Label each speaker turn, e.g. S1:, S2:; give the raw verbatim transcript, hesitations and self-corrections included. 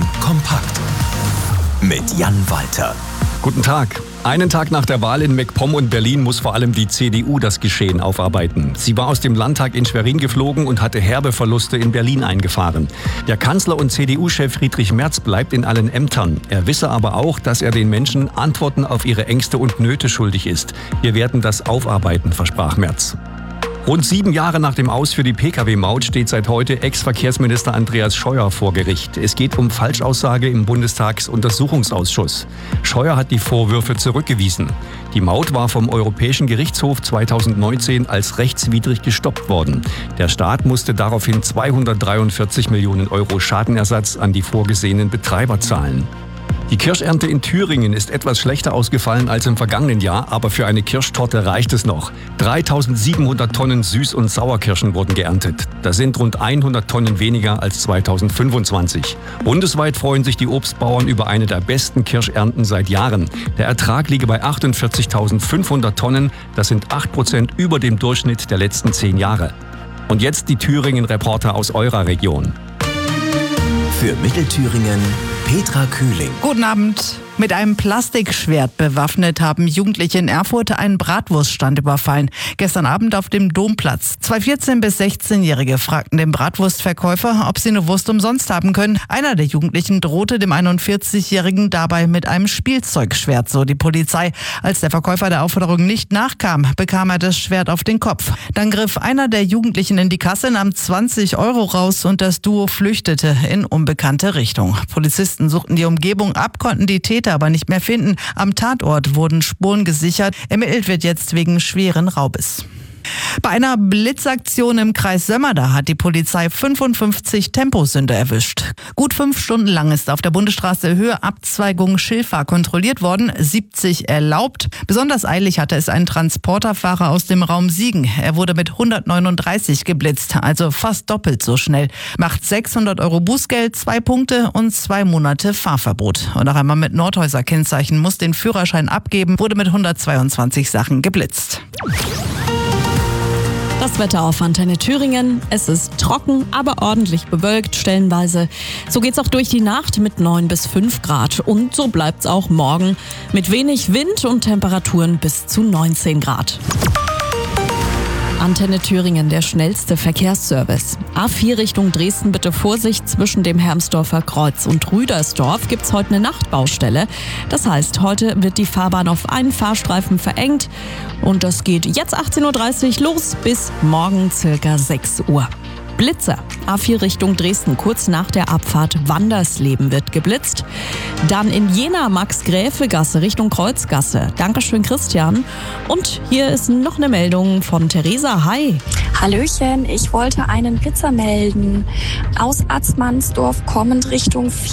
S1: kompakt mit Jan Walter.
S2: Guten Tag. Einen Tag nach der Wahl in MacPom und Berlin muss vor allem die C D U das Geschehen aufarbeiten. Sie war aus dem Landtag in Schwerin geflogen und hatte herbe Verluste in Berlin eingefahren. Der Kanzler und C D U-Chef Friedrich Merz bleibt in allen Ämtern. Er wisse aber auch, dass er den Menschen Antworten auf ihre Ängste und Nöte schuldig ist. Wir werden das aufarbeiten, versprach Merz. Rund sieben Jahre nach dem Aus für die P K W-Maut steht seit heute Ex-Verkehrsminister Andreas Scheuer vor Gericht. Es geht um Falschaussage im Bundestagsuntersuchungsausschuss. Scheuer hat die Vorwürfe zurückgewiesen. Die Maut war vom Europäischen Gerichtshof zweitausendneunzehn als rechtswidrig gestoppt worden. Der Staat musste daraufhin zweihundertdreiundvierzig Millionen Euro Schadenersatz an die vorgesehenen Betreiber zahlen. Die Kirschernte in Thüringen ist etwas schlechter ausgefallen als im vergangenen Jahr, aber für eine Kirschtorte reicht es noch. dreitausendsiebenhundert Tonnen Süß- und Sauerkirschen wurden geerntet. Das sind rund hundert Tonnen weniger als zweitausendfünfundzwanzig. Bundesweit freuen sich die Obstbauern über eine der besten Kirschernten seit Jahren. Der Ertrag liege bei achtundvierzigtausendfünfhundert Tonnen. Das sind acht Prozent über dem Durchschnitt der letzten zehn Jahre. Und jetzt die Thüringen-Reporter aus eurer Region.
S1: Für Mittelthüringen Petra Kühling.
S3: Guten Abend. Mit einem Plastikschwert bewaffnet haben Jugendliche in Erfurt einen Bratwurststand überfallen. Gestern Abend auf dem Domplatz. Zwei vierzehn- bis sechzehnjährige fragten den Bratwurstverkäufer, ob sie eine Wurst umsonst haben können. Einer der Jugendlichen drohte dem einundvierzigjährigen dabei mit einem Spielzeugschwert, so die Polizei. Als der Verkäufer der Aufforderung nicht nachkam, bekam er das Schwert auf den Kopf. Dann griff einer der Jugendlichen in die Kasse, nahm zwanzig Euro raus und das Duo flüchtete in unbekannte Richtung. Polizisten suchten die Umgebung ab, konnten die Täter aber nicht mehr finden. Am Tatort wurden Spuren gesichert. Ermittelt wird jetzt wegen schweren Raubes. Bei einer Blitzaktion im Kreis Sömmerda hat die Polizei fünfundfünfzig Temposünder erwischt. Gut fünf Stunden lang ist auf der Bundesstraße Höhe Abzweigung Schilfach kontrolliert worden, siebzig erlaubt. Besonders eilig hatte es ein Transporterfahrer aus dem Raum Siegen. Er wurde mit hundertneununddreißig geblitzt, also fast doppelt so schnell. Macht sechshundert Euro Bußgeld, zwei Punkte und zwei Monate Fahrverbot. Und auch einmal mit Nordhäuser-Kennzeichen muss den Führerschein abgeben, wurde mit hundertzweiundzwanzig Sachen geblitzt.
S4: Das Wetter auf Antenne Thüringen. Es ist trocken, aber ordentlich bewölkt stellenweise. So geht's auch durch die Nacht mit neun bis fünf Grad. Und so bleibt's auch morgen mit wenig Wind und Temperaturen bis zu neunzehn Grad. Antenne Thüringen, der schnellste Verkehrsservice. A vier Richtung Dresden, bitte Vorsicht, zwischen dem Hermsdorfer Kreuz und Rüdersdorf gibt's heute eine Nachtbaustelle. Das heißt, heute wird die Fahrbahn auf einen Fahrstreifen verengt und das geht jetzt achtzehn Uhr dreißig los bis morgen circa sechs Uhr. Blitzer. A vier Richtung Dresden, kurz nach der Abfahrt Wandersleben wird geblitzt. Dann in Jena Max-Gräfe-Gasse Richtung Kreuzgasse. Dankeschön, Christian. Und hier ist noch eine Meldung von Theresa. Hi.
S5: Hallöchen, ich wollte einen Blitzer melden. Aus Atzmannsdorf kommend Richtung